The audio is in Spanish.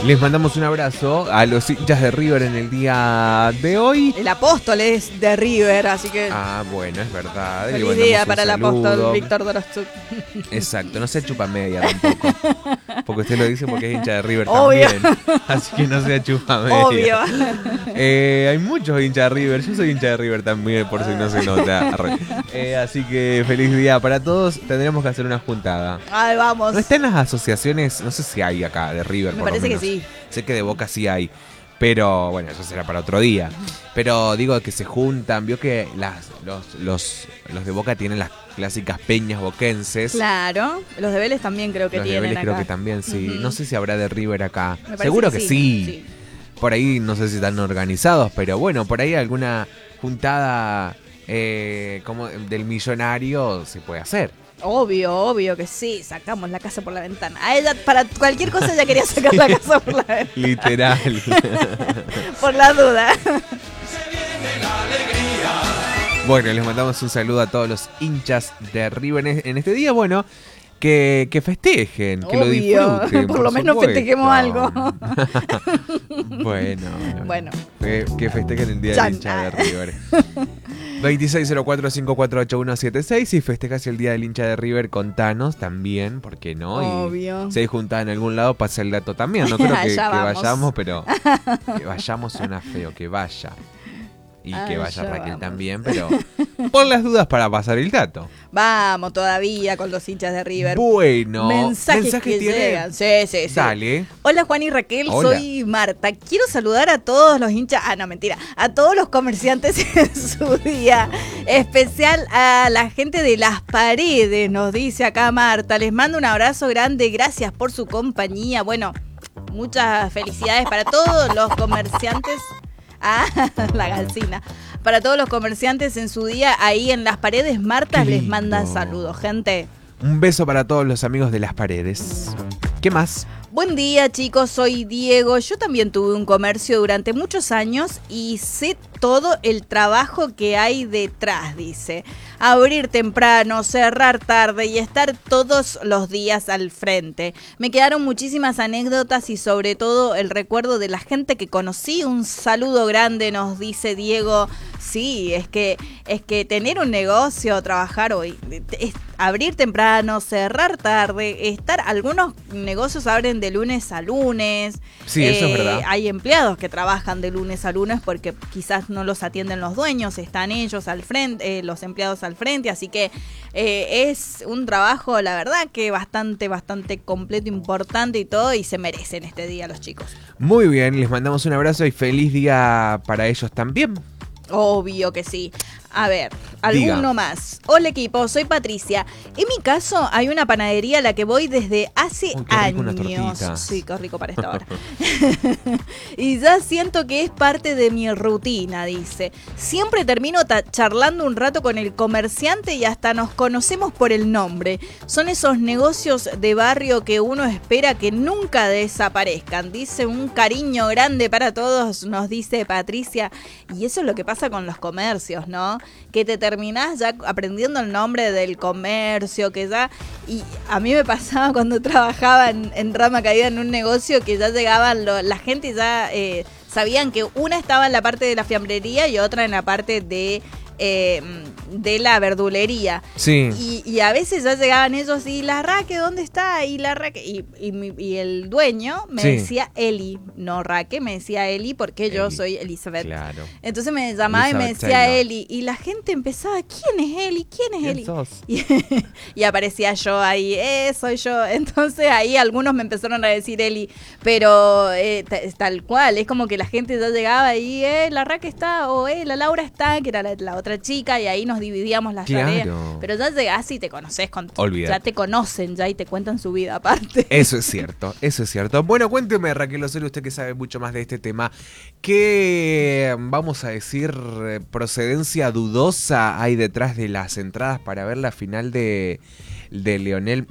Les mandamos un abrazo a los hinchas de River en el día de hoy. El apóstol es de River, así que... Ah, bueno, es verdad. Feliz día para el apóstol Víctor Dorostuk. Exacto, no sea chupa media tampoco. Porque usted lo dice porque es hincha de River Obvio. también. Así que no sea chupa media. Obvio. Hay muchos hinchas de River. Yo soy hincha de River también, por si no se nota. Así que feliz día para todos. Tendremos que hacer una juntada. Ay, vamos. ¿No están las asociaciones? No sé si hay acá de River, Me por lo parece menos. que sí. Sé que de Boca sí hay. Pero bueno, eso será para otro día. Pero digo que se juntan. Vio que los de Boca tienen las clásicas peñas boquenses. Claro. Los de Vélez también creo que Los de tienen Vélez acá. creo que también, sí. No sé si habrá de River acá. Me parece Seguro que sí. sí. Por ahí no sé si están organizados, pero bueno, por ahí alguna juntada como del millonario se puede hacer. Obvio que sí. Sacamos la casa por la ventana. A ella, para cualquier cosa, ella quería sacar la casa por la ventana. Literal. Por la duda. Bueno, les mandamos un saludo a todos los hinchas de River en este día. Bueno, que festejen, que lo Obvio. disfruten. Por lo menos supuesto. festejemos algo. Bueno. Bueno. Que festejen el día Chan. del hincha de River. 2604548176. Si festejas el día del hincha de River, contanos también, ¿por qué no? Obvio. Y si hay juntada en algún lado, pasa el dato también. No creo que Vamos. vayamos, pero que vayamos suena feo, que vaya. Y que vaya Raquel vamos. también, pero por las dudas para pasar el dato. Vamos todavía con los hinchas de River. Bueno, Mensajes que tiene. llegan. Sí. Dale. Hola Juan y Raquel, Hola. soy Marta. Quiero saludar a todos los hinchas, no mentira, a todos los comerciantes en su día. Especial a la gente de Las Paredes, nos dice acá Marta. Les mando un abrazo grande, gracias por su compañía. Bueno, muchas felicidades para todos los comerciantes. Ah, la galcina. Para todos los comerciantes en su día ahí en Las Paredes, Marta Qué les lindo. manda saludos, gente. Un beso para todos los amigos de Las Paredes. ¿Qué más? Buen día, chicos, soy Diego. Yo también tuve un comercio durante muchos años y sé todo el trabajo que hay detrás, dice. Abrir temprano, cerrar tarde y estar todos los días al frente. Me quedaron muchísimas anécdotas y sobre todo el recuerdo de la gente que conocí. Un saludo grande, nos dice Diego. Sí, es que tener un negocio, trabajar hoy, abrir temprano, cerrar tarde, algunos negocios abren de lunes a lunes. Sí, eso es verdad. Hay empleados que trabajan de lunes a lunes porque quizás no los atienden los dueños, están ellos al frente, los empleados al frente, así que es un trabajo, la verdad, que bastante completo, importante y todo, y se merecen este día los chicos. Muy bien, les mandamos un abrazo y feliz día para ellos también. Obvio que sí. A ver, alguno Diga. más. Hola equipo, soy Patricia. En mi caso hay una panadería a la que voy desde hace Uy, qué rico, unas años. tortitas. Sí, qué rico para esta hora. Y ya siento que es parte de mi rutina, dice. Siempre termino charlando un rato con el comerciante y hasta nos conocemos por el nombre. Son esos negocios de barrio que uno espera que nunca desaparezcan. Dice, un cariño grande para todos, nos dice Patricia. Y eso es lo que pasa con los comercios, ¿no? Que te terminás ya aprendiendo el nombre del comercio, que ya... Y a mí me pasaba cuando trabajaba en Rama Caída en un negocio que ya llegaban la gente ya sabían que una estaba en la parte de la fiambrería y otra en la parte de la verdulería. Sí. Y a veces ya llegaban ellos y la Raque, ¿dónde está? Y la Raque, y el dueño me decía Eli, no Raque, me decía Eli porque yo soy Elizabeth. Claro. Entonces me llamaba y me Elizabeth decía Taylor. Eli y la gente empezaba, ¿quién es Eli? ¿Quién es ¿Quién Eli? sos? Y aparecía yo ahí, soy yo. Entonces ahí algunos me empezaron a decir Eli, pero tal cual, es como que la gente ya llegaba y la Raque está, o la Laura está, que era la otra chica, y ahí nos dividíamos las tareas. Pero ya llegás y te conoces, ya te conocen ya y te cuentan su vida aparte. Eso es cierto, eso es cierto. Bueno, cuénteme, Raquel Osorio, usted que sabe mucho más de este tema, ¿qué, vamos a decir, procedencia dudosa hay detrás de las entradas para ver la final de Lionel